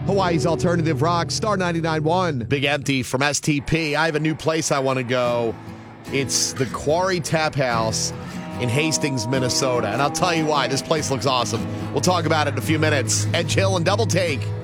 Hawaii's Alternative Rock, Star 99.1. Big Empty from STP. I have a new place I want to go. It's the Quarry Tap House in Hastings, Minnesota. And I'll tell you why. This place looks awesome. We'll talk about it in a few minutes. Edge Hill and Double Take.